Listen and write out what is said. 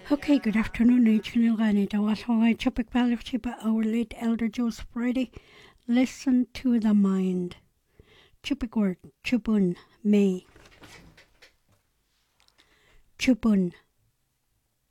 Okay, good afternoon, Gani. That was how I Chupik by our late elder Joseph Brady. Listen to the mind. Chupik word, chupun, may. Chupun,